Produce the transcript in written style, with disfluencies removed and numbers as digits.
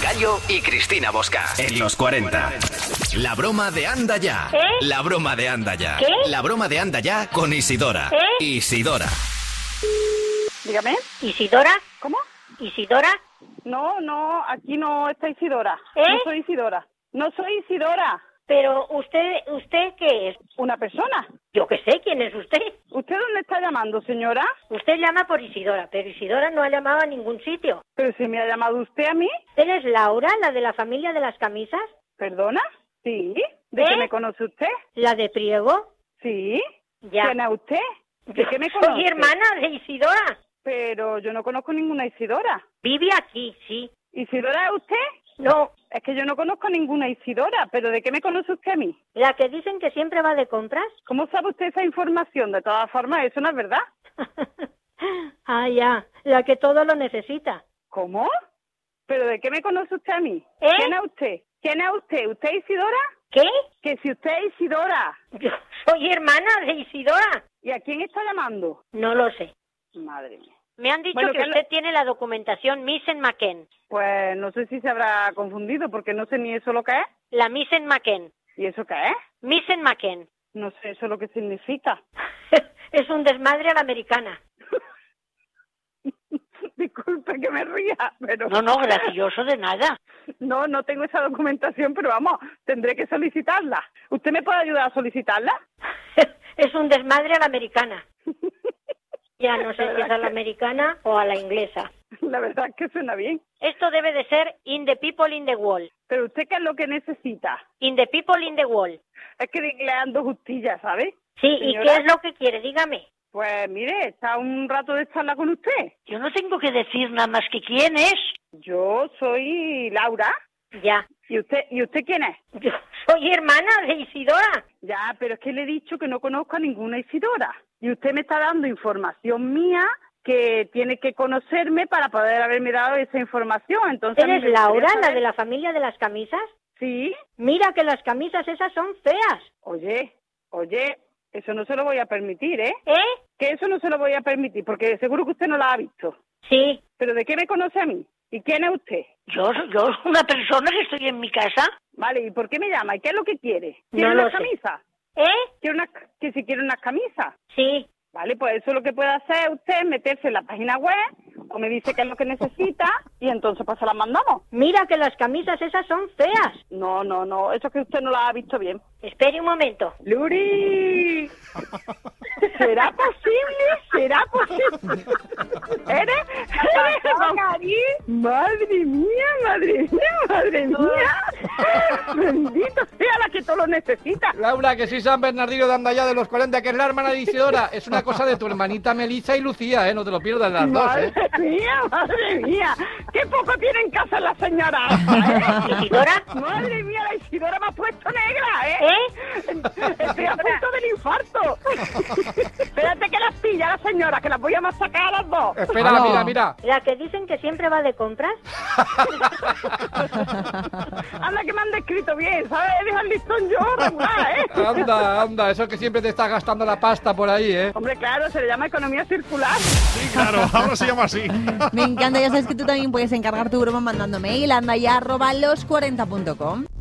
Gallo y Cristina Bosca. En los 40. La broma de Anda Ya. La broma de Anda Ya. La broma de Anda Ya con Isidora. Isidora. Dígame. ¿Isidora? ¿Cómo? ¿Isidora? No, aquí no está Isidora. No soy Isidora. No soy Isidora. Pero ¿usted qué es? ¿Una persona? Yo qué sé, ¿quién es usted? ¿Usted dónde está llamando, señora? Usted llama por Isidora, pero Isidora no ha llamado a ningún sitio. ¿Pero si me ha llamado usted a mí? ¿Eres Laura, la de la familia de las camisas? ¿Perdona? Sí. ¿De qué me conoce usted? ¿La de Priego? Sí. Ya. ¿Quién es usted? ¿De qué me conoce? Soy hermana de Isidora. Pero yo no conozco ninguna Isidora. Vive aquí, sí. ¿Isidora es usted? No. Es que yo no conozco ninguna Isidora, pero ¿de qué me conoce usted a mí? ¿La que dicen que siempre va de compras? ¿Cómo sabe usted esa información? De todas formas, eso no es verdad. Ah, ya. La que todo lo necesita. ¿Cómo? ¿Pero de qué me conoce usted a mí? ¿Quién es usted? ¿Quién es usted? ¿Usted es Isidora? ¿Qué? Que si usted es Isidora. Yo soy hermana de Isidora. ¿Y a quién está llamando? No lo sé. Madre mía. Me han dicho que usted tiene la documentación Missen McKen. Pues no sé si se habrá confundido, porque no sé ni eso lo que es. La Missen McKen. ¿Y eso qué es? Missen McKen. No sé eso lo que significa. Es un desmadre a la americana. Disculpe que me ría, pero... No, gracioso de nada. No tengo esa documentación, pero vamos, tendré que solicitarla. ¿Usted me puede ayudar a solicitarla? Es un desmadre a la americana. Ya no sé si es a la americana o a la inglesa. La verdad es que suena bien. Esto debe de ser in the people in the wall. ¿Pero usted qué es lo que necesita? In the people in the wall. Es que de inglés ando justilla, ¿sabe? Sí, Señora, ¿y qué es lo que quiere? Dígame. Pues mire, está un rato de charla con usted. Yo no tengo que decir nada más que quién es. Yo soy Laura. Ya. ¿Y usted quién es? Yo soy hermana de Isidora. Ya, pero es que le he dicho que no conozco a ninguna Isidora. Y usted me está dando información mía que tiene que conocerme para poder haberme dado esa información. Entonces, ¿Eres Laura, la de la familia de las camisas? Sí. Mira que las camisas esas son feas. Oye, eso no se lo voy a permitir, ¿eh? ¿Eh? Que eso no se lo voy a permitir, porque seguro que usted no la ha visto. Sí. ¿Pero de qué me conoce a mí? ¿Y quién es usted? Yo una persona que estoy en mi casa. Vale, ¿y por qué me llama? ¿Y qué es lo que quiere? ¿Quiere No unas lo sé. camisas? Que si quiere unas camisas. Sí. Vale, pues eso lo que puede hacer usted es meterse en la página web o me dice qué es lo que necesita y entonces pues se las mandamos. Mira que las camisas esas son feas. No, eso es que usted no las ha visto bien. Espere un momento. ¡Luri! ¿Será posible? ¿Eres? ¡Madre mía! ¡Bendito sea la que todo lo necesita! Laura, que soy San Bernardino de Andaya de los 40, que es la hermana de Isidora. Es una cosa de tu hermanita Melissa y Lucía, ¿eh? No te lo pierdas las dos, ¿eh? ¡Madre mía! ¡Qué poco tiene en casa la señora! ¿Isidora? ¡Madre mía, la Isidora me ha puesto negra, ¿eh? Estoy a punto del infarto. Espérate que las pilla la señora, que las voy a masacar a las dos. Espera, mira. La que dicen que siempre va de compras. Anda que me han descrito bien, ¿sabes? Deja el listón yo regular, ¿eh? Anda, eso que siempre te estás gastando la pasta por ahí, ¿eh? Hombre, claro, se le llama economía circular. Sí, claro, ahora se llama así. Me encanta, ya sabes que tú también puedes encargar tu broma mandando mail a andaya@los40.com.